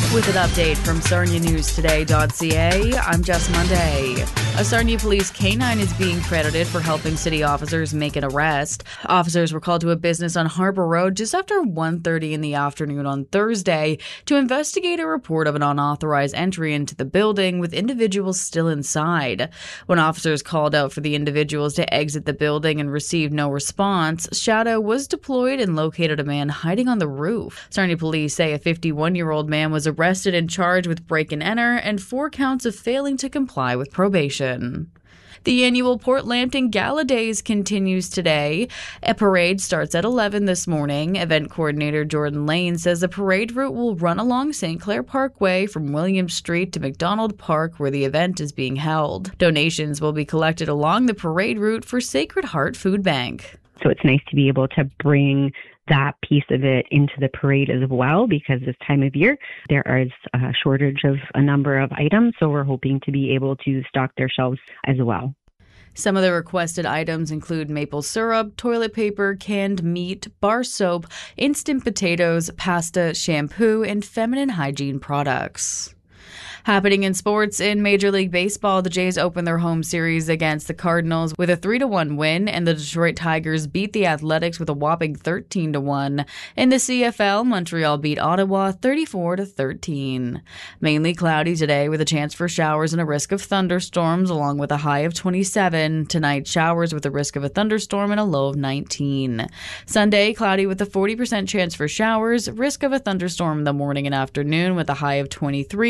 With an update from SarniaNewsToday.ca, I'm Jess Monday. A Sarnia police canine is being credited for helping city officers make an arrest. Officers were called to a business on Harbor Road just after 1:30 in the afternoon on Thursday to investigate a report of an unauthorized entry into the building with individuals still inside. When officers called out for the individuals to exit the building and received no response, Shadow was deployed and located a man hiding on the roof. Sarnia police say a 51-year-old man was arrested and charged with break and enter and 4 counts of failing to comply with probation. The annual Port Lambton Gala Days continues today. A parade starts at 11 this morning. Event coordinator Jordan Lane says the parade route will run along St. Clair Parkway from William Street to McDonald Park, where the event is being held. Donations will be collected along the parade route for Sacred Heart Food Bank. So it's nice to be able to bring that piece of it into the parade as well, because this time of year there is a shortage of a number of items, so we're hoping to be able to stock their shelves as well. Some of the requested items include maple syrup, toilet paper, canned meat, bar soap, instant potatoes, pasta, shampoo, and feminine hygiene products. Happening in sports, in Major League Baseball, the Jays opened their home series against the Cardinals with a 3-1 win, and the Detroit Tigers beat the Athletics with a whopping 13-1. In the CFL, Montreal beat Ottawa 34-13. Mainly cloudy today with a chance for showers and a risk of thunderstorms, along with a high of 27. Tonight, showers with a risk of a thunderstorm and a low of 19. Sunday, cloudy with a 40% chance for showers, risk of a thunderstorm in the morning and afternoon with a high of 23.